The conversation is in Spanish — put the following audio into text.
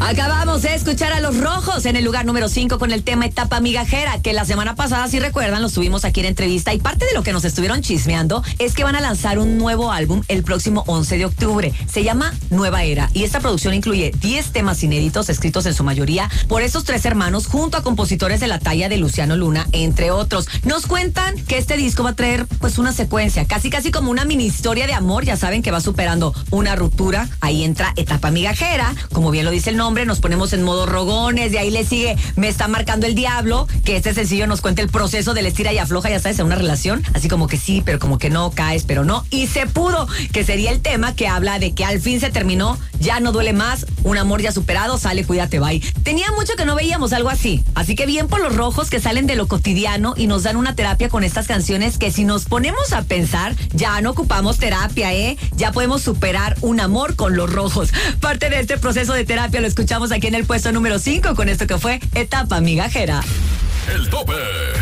Acabamos de escuchar a Los Rojos en el lugar número 5 con el tema Etapa Migajera, que la semana pasada, si recuerdan, los tuvimos aquí en entrevista, y parte de lo que nos estuvieron chismeando es que van a lanzar un nuevo álbum el próximo 11 de octubre. Se llama Nueva Era, y esta producción incluye 10 temas inéditos escritos en su mayoría por esos 3 hermanos junto a compositores de la talla de Luciano Luna, entre otros. Nos cuentan que este disco va a traer pues una secuencia, casi como una mini historia de amor. Ya saben que va superando una ruptura, ahí entra Etapa Migajera, como bien lo dice el nombre, nos ponemos en modo rogones, de ahí le sigue Me está marcando el diablo, que este sencillo nos cuenta el proceso del estira y afloja, ya sabes, en una relación, así como que sí, pero como que no, caes, pero no, y se pudo, que sería el tema que habla de que al fin se terminó, ya no duele más, un amor ya superado, sale, cuídate, bye. Tenía mucho que no veíamos algo así que bien por Los Rojos, que salen de lo cotidiano y nos dan una terapia con estas canciones que, si nos ponemos a pensar, ya no ocupamos terapia, ya podemos superar un amor con Los Rojos. Parte de este proceso de terapia lo escuchamos aquí en el puesto número 5 con esto que fue Etapa Migajera. El tope.